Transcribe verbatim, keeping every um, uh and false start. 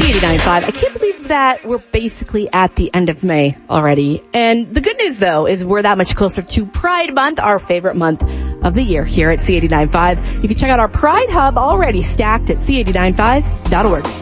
eighty-nine point five. I can't believe that we're basically at the end of May already. And the good news, though, is we're that much closer to Pride Month, our favorite month of the year here at C eighty-nine point five. You can check out our Pride Hub already stacked at C eighty-nine point five dot org.